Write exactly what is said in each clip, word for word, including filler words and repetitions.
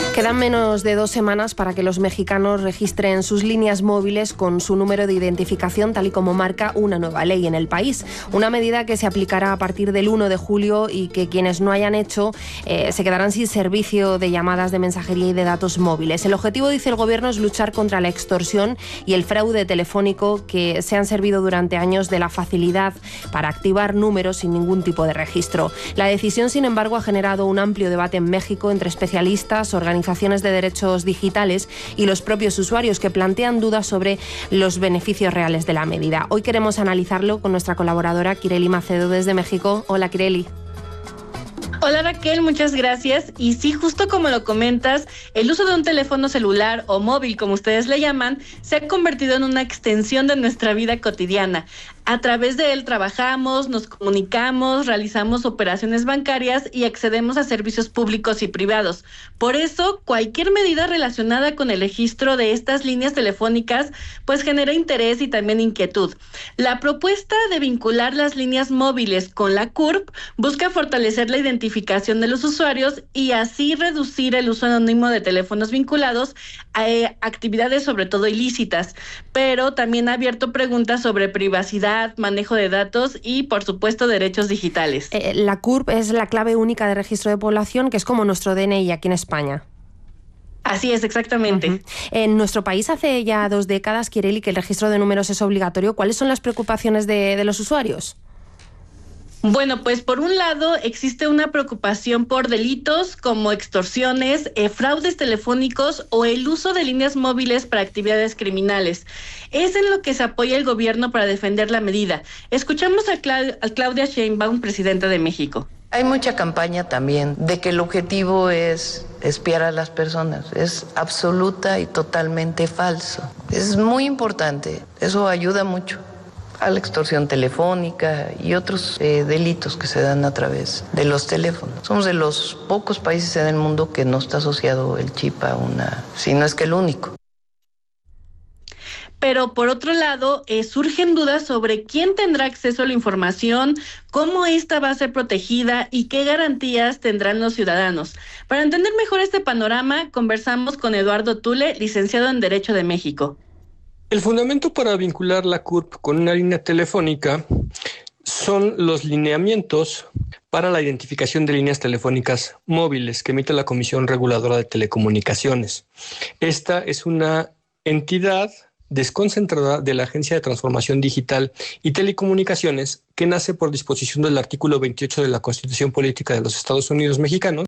Quedan menos de dos semanas para que los mexicanos registren sus líneas móviles con su número de identificación, tal y como marca una nueva ley en el país. Una medida que se aplicará a partir del uno de julio y que quienes no hayan hecho eh, se quedarán sin servicio de llamadas, de mensajería y de datos móviles. El objetivo, dice el Gobierno, es luchar contra la extorsión y el fraude telefónico, que se han servido durante años de la facilidad para activar números sin ningún tipo de registro. La decisión, sin embargo, ha generado un amplio debate en México entre especialistas, organizaciones de derechos digitales y los propios usuarios, que plantean dudas sobre los beneficios reales de la medida. Hoy queremos analizarlo con nuestra colaboradora Kireli Macedo desde México. Hola, Kireli. Hola Raquel, muchas gracias. Y sí, justo como lo comentas, el uso de un teléfono celular o móvil, como ustedes le llaman, se ha convertido en una extensión de nuestra vida cotidiana. A través de él trabajamos, nos comunicamos, realizamos operaciones bancarias y accedemos a servicios públicos y privados. Por eso, cualquier medida relacionada con el registro de estas líneas telefónicas, pues genera interés y también inquietud. La propuesta de vincular las líneas móviles con la C U R P busca fortalecer la identificación de los usuarios y así reducir el uso anónimo de teléfonos vinculados a eh, actividades sobre todo ilícitas, pero también ha abierto preguntas sobre privacidad, manejo de datos y, por supuesto, derechos digitales. Eh, la C U R P es la clave única de registro de población, que es como nuestro D N I aquí en España. Así es, exactamente. Uh-huh. En nuestro país hace ya dos décadas, Kireli, que el registro de números es obligatorio. ¿Cuáles son las preocupaciones de, de los usuarios? Bueno, pues por un lado existe una preocupación por delitos como extorsiones, eh, fraudes telefónicos o el uso de líneas móviles para actividades criminales. Es en lo que se apoya el gobierno para defender la medida. Escuchamos a, Cla- a Claudia Sheinbaum, presidenta de México. Hay mucha campaña también de que el objetivo es espiar a las personas. Es absoluta y totalmente falso. Es muy importante, eso ayuda mucho a la extorsión telefónica y otros eh, delitos que se dan a través de los teléfonos. Somos de los pocos países en el mundo que no está asociado el chip a una, si no es que el único. Pero por otro lado, eh, surgen dudas sobre quién tendrá acceso a la información, cómo esta va a ser protegida y qué garantías tendrán los ciudadanos. Para entender mejor este panorama, conversamos con Eduardo Tule, licenciado en Derecho de México. El fundamento para vincular la C U R P con una línea telefónica son los lineamientos para la identificación de líneas telefónicas móviles que emite la Comisión Reguladora de Telecomunicaciones. Esta es una entidad desconcentrada de la Agencia de Transformación Digital y Telecomunicaciones que nace por disposición del artículo veintiocho de la Constitución Política de los Estados Unidos Mexicanos.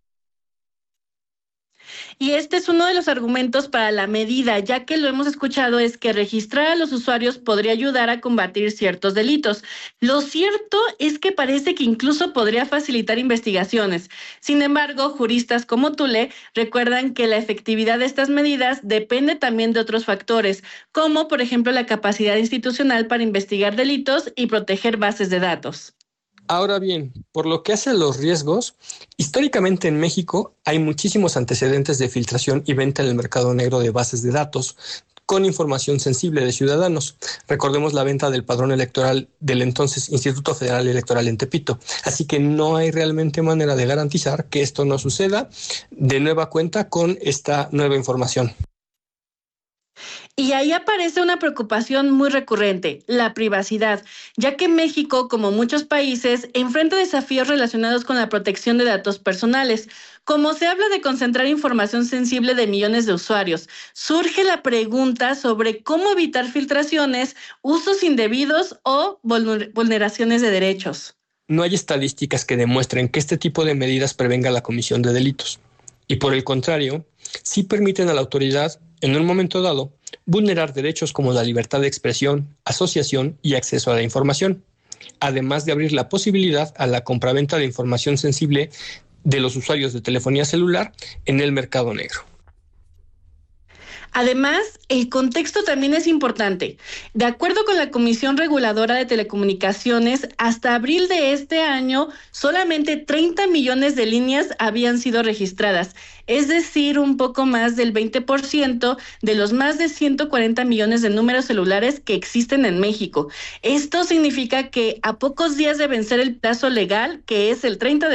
Y este es uno de los argumentos para la medida, ya que lo hemos escuchado, es que registrar a los usuarios podría ayudar a combatir ciertos delitos. Lo cierto es que parece que incluso podría facilitar investigaciones. Sin embargo, juristas como Tule recuerdan que la efectividad de estas medidas depende también de otros factores, como por ejemplo la capacidad institucional para investigar delitos y proteger bases de datos. Ahora bien, por lo que hace a los riesgos, históricamente en México hay muchísimos antecedentes de filtración y venta en el mercado negro de bases de datos con información sensible de ciudadanos. Recordemos la venta del padrón electoral del entonces Instituto Federal Electoral en Tepito. Así que no hay realmente manera de garantizar que esto no suceda de nueva cuenta con esta nueva información. Y ahí aparece una preocupación muy recurrente, la privacidad, ya que México, como muchos países, enfrenta desafíos relacionados con la protección de datos personales. Como se habla de concentrar información sensible de millones de usuarios, surge la pregunta sobre cómo evitar filtraciones, usos indebidos o vulneraciones de derechos. No hay estadísticas que demuestren que este tipo de medidas prevenga la comisión de delitos. Y por el contrario, sí permiten a la autoridad, en un momento dado, vulnerar derechos como la libertad de expresión, asociación y acceso a la información, además de abrir la posibilidad a la compraventa de información sensible de los usuarios de telefonía celular en el mercado negro. Además, el contexto también es importante. De acuerdo con la Comisión Reguladora de Telecomunicaciones, hasta abril de este año, solamente treinta millones de líneas habían sido registradas, es decir, un poco más del veinte por ciento de los más de ciento cuarenta millones de números celulares que existen en México. Esto significa que a pocos días de vencer el plazo legal, que es el treinta de